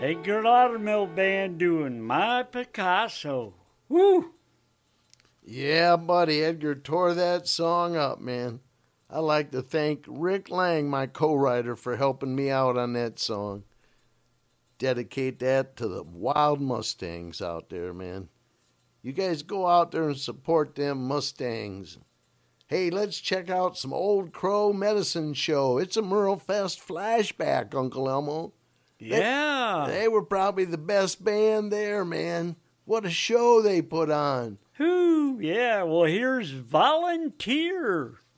Edgar Laudermill Band doing My Picasso. Woo! Yeah, buddy, Edgar tore that song up, man. I'd like to thank Rick Lang, my co-writer, for helping me out on that song. Dedicate that to the wild Mustangs out there, man. You guys go out there and support them Mustangs. Hey, let's check out some Old Crow Medicine Show. It's a Merle Fest flashback, Uncle Elmo. Yeah. They were probably the best band there, man. What a show they put on. Whoo, yeah. Well, here's Volunteer.